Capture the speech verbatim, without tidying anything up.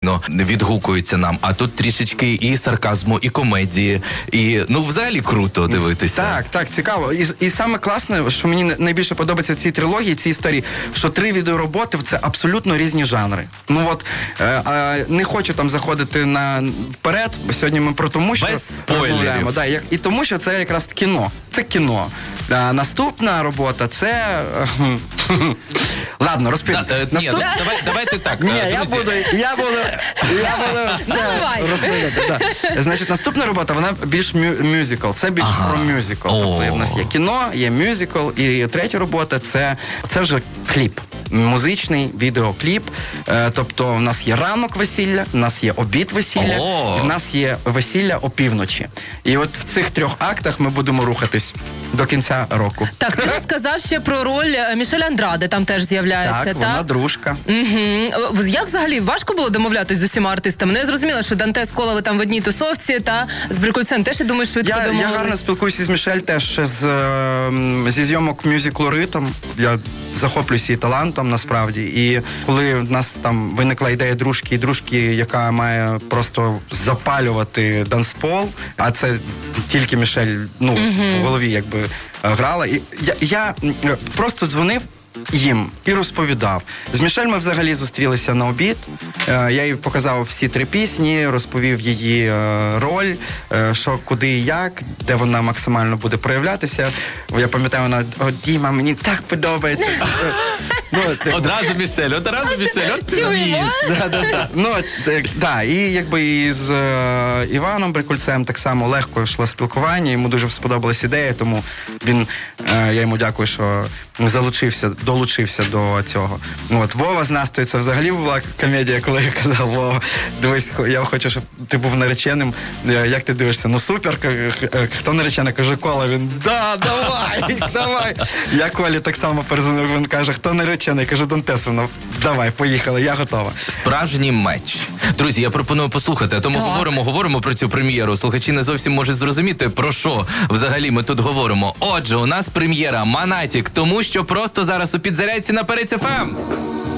дійсно відгукуються нам. А тут трішечки і сарказму, і комедії, і, ну, взагалі круто дивитися. Так, так, цікаво. І, і саме класне, що мені найбільше подобається в цій трилогії, в цій історії, що три відеороботи – це абсолютно різні жанри. Ну от, е, е, не хочу там заходити на вперед, бо сьогодні ми про тому, що без спойлерів. Да, і, і тому, що це якраз кіно. Це кіно. А наступна робота – це... Ладно, розповім. Да, е, Наступ... Ні, давай, давайте так. Ні, е, я друзі. буду, я буду, я буду все розповідати. Да. Значить, наступна робота, вона більш мю- мюзикл. Це більш Ага. про мюзикл. О. Тобто в нас є кіно, є мюзикл, і третя робота це, це вже кліп. Музичний відеокліп. Е, тобто в нас є ранок весілля, в нас є обід весілля, О. і в нас є весілля опівночі. І от в цих трьох актах ми будемо рухатись до кінця року. Так, ти розказав ще про роль Мішель Андраде, там теж з'являється, Так, так? вона дружка. Угу. Як взагалі важко було домовлятись з усіма артистами? Ну, я зрозуміла, що Данте з Кола ви там в одній тусовці, та з Брикульцем теж, я думаю, швидко Я, я домовились. гарно спілкуюся з Мішель теж ще з, е, зі зйомок мюзиклу «Ритм». Я захоплююся її талантом, насправді. І коли в нас там виникла ідея дружки, дружки, яка має просто запалювати данспол, а це тільки Мішель, ну, в голові якби грала. І я, я просто дзвонив їм і розповідав. З Мішель ми взагалі зустрілися на обід. Е, я їй показав всі три пісні, розповів її е, роль, е, що, куди і як, де вона максимально буде проявлятися. Я пам'ятаю, вона: «О, Діма, мені так подобається». Ну, так, Одразу Мішель, одразу Мішель, от ти Чуємо. вмієш. Да-да-да. ну, так, да, і якби і з е, Іваном Брикульцем так само легко йшло спілкування, йому дуже сподобалась ідея, тому він, е, я йому дякую, що залучився, долучився до цього. От, Вова з Настою, це взагалі була комедія, коли я казав: Вова, дивись, я хочу, щоб ти був нареченим. Як ти дивишся? Ну супер, хто наречений? Каже, Кола. Він: да, давай, давай. Я Колі так само перезвонив, він каже: хто наречений? Кажу: Дантес. Вона: давай, поїхали, я готова. Справжній меч. Друзі, я пропоную послухати, а то ми Так. говоримо, говоримо про цю прем'єру. Слухачі не зовсім можуть зрозуміти, про що взагалі ми тут говоримо. Отже, у нас прем'єра «Монатік», тому що просто зараз у підзарядці на Перець еф ем.